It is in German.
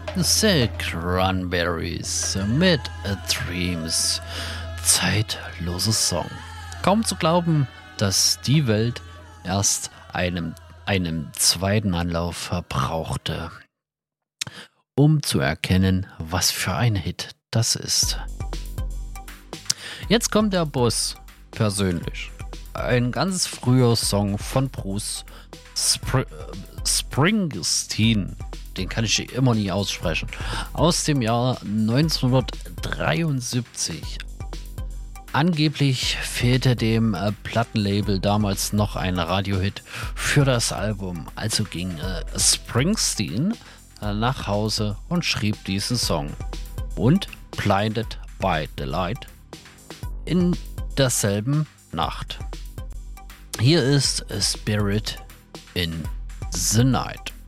The Cranberries mit Dreams. Zeitloses Song. Kaum zu glauben, dass die Welt erst einem zweiten Anlauf verbrauchte, um zu erkennen, was für ein Hit das ist. Jetzt kommt der Boss persönlich. Ein ganz früher Song von Bruce Springsteen. Den kann ich immer nie aussprechen. Aus dem Jahr 1973. Angeblich fehlte dem Plattenlabel damals noch ein Radiohit für das Album. Also ging Springsteen nach Hause und schrieb diesen Song. Und Blinded by the Light in derselben Nacht. Hier ist A Spirit in the Night.